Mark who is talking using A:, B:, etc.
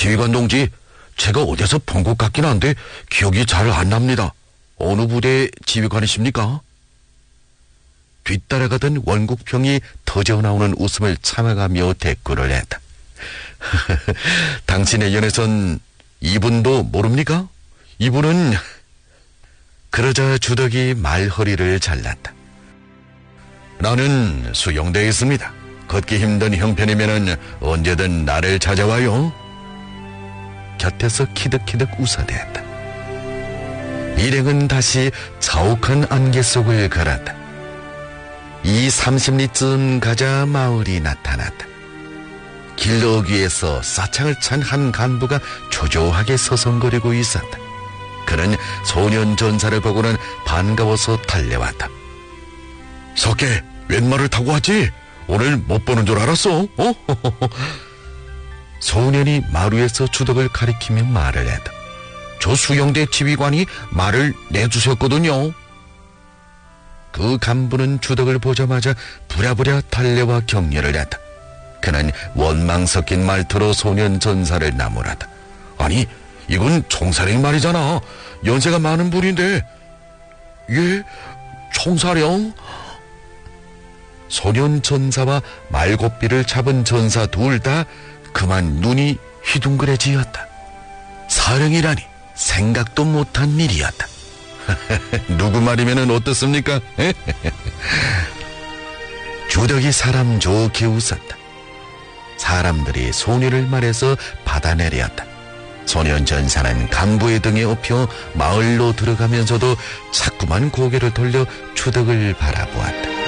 A: 지휘관 동지, 제가 어디서 본 것 같긴 한데 기억이 잘 안 납니다. 어느 부대 지휘관이십니까? 뒤따라가던 원국평이 터져나오는 웃음을 참아가며 대꾸를 했다. 당신의 연애선 이분도 모릅니까? 이분은... 그러자 주덕이 말허리를 잘랐다. 나는 수용대에 있습니다. 걷기 힘든 형편이면 언제든 나를 찾아와요. 곁에서 키득키득 웃어댔다. 일행은 다시 자욱한 안개 속을 걸었다. 2:30리쯤 가자 마을이 나타났다. 길러기에서 싸창을 찬 한 간부가 초조하게 서성거리고 있었다. 그는 소년 전사를 보고는 반가워서 달려왔다. 석계, 웬 말을 타고 왔지? 오늘 못 보는 줄 알았어? 소년이 마루에서 주덕을 가리키며 말을 했다. 저 수영대 지휘관이 말을 내주셨거든요. 그 간부는 주덕을 보자마자 부랴부랴 달려와 격려를 했다. 그는 원망 섞인 말투로 소년 전사를 나무랐다. 아니, 이건 총사령 말이잖아. 연세가 많은 분인데. 예? 총사령? 소년 전사와 말고삐를 잡은 전사 둘 다 그만 눈이 휘둥그레지었다. 사령이라니 생각도 못한 일이었다. 누구 말이면 어떻습니까? 주덕이 사람 좋게 웃었다. 사람들이 소녀를 말해서 받아내렸다. 소년 전사는 간부의 등에 업혀 마을로 들어가면서도 자꾸만 고개를 돌려 주덕을 바라보았다.